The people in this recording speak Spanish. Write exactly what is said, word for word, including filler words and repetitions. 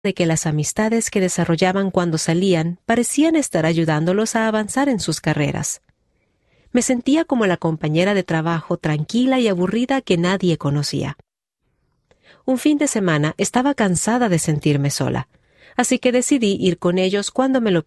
de que las amistades que desarrollaban cuando salían parecían estar ayudándolos a avanzar en sus carreras. Me sentía como la compañera de trabajo tranquila y aburrida que nadie conocía. Un fin de semana estaba cansada de sentirme sola, así que decidí ir con ellos cuando me lo